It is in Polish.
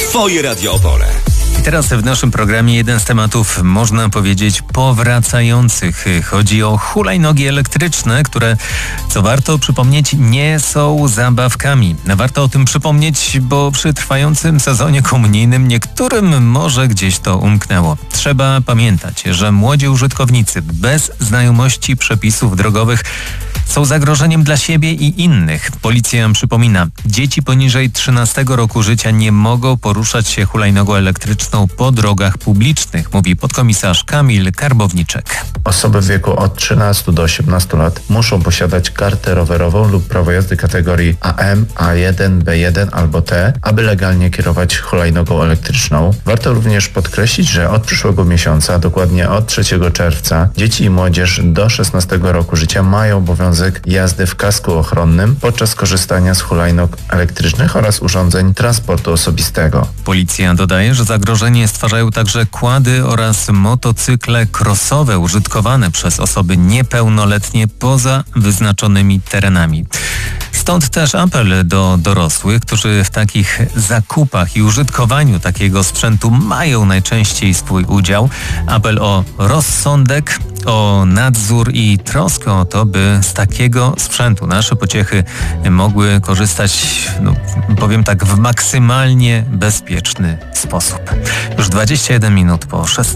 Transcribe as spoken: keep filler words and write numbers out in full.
Twoje Radio Opole. I teraz w naszym programie jeden z tematów, można powiedzieć, powracających. Chodzi o hulajnogi elektryczne, które, co warto przypomnieć, nie są zabawkami. Warto o tym przypomnieć, bo przy trwającym sezonie komunijnym niektórym może gdzieś to umknęło. Trzeba pamiętać, że młodzi użytkownicy bez znajomości przepisów drogowych są zagrożeniem dla siebie i innych. Policja przypomina, dzieci poniżej trzynastego roku życia nie mogą poruszać się hulajnogą elektryczną po drogach publicznych, mówi podkomisarz Kamil Karbowniczek. Osoby w wieku od trzynastu do osiemnastu lat muszą posiadać kartę rowerową lub prawo jazdy kategorii A M, A jeden, B jeden albo T, aby legalnie kierować hulajnogą elektryczną. Warto również podkreślić, że od przyszłego miesiąca, dokładnie od trzeciego czerwca, dzieci i młodzież do szesnastego roku życia mają obowiązek jazdy w kasku ochronnym podczas korzystania z hulajnóg elektrycznych oraz urządzeń transportu osobistego. Policja dodaje, że zagrożenie stwarzają także quady oraz motocykle crossowe użytkowane przez osoby niepełnoletnie poza wyznaczonymi terenami. Stąd też apel do dorosłych, którzy w takich zakupach i użytkowaniu takiego sprzętu mają najczęściej swój udział. Apel o rozsądek, o nadzór i troskę o to, by z takiego sprzętu nasze pociechy mogły korzystać, no, powiem tak, w maksymalnie bezpieczny sposób. Już dwadzieścia jeden minut po szesnastej.